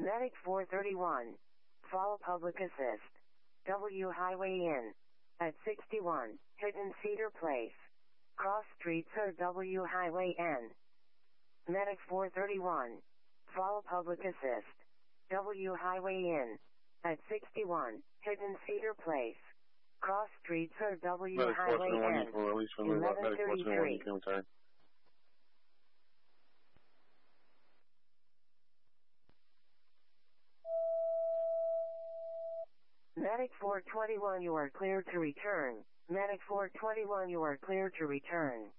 Medic 431. Fall Public Assist. W Highway in. At 61, Hidden Cedar Place. Cross Streets or W Highway N. Medic 431. Fall Public Assist. W Highway in. At 61, Hidden Cedar Place. Cross Streets or W Medic Highway 421, N. you can release from the Medic 421, you can return. Medic 421, you are cleared to return. Medic 421, you are cleared to return.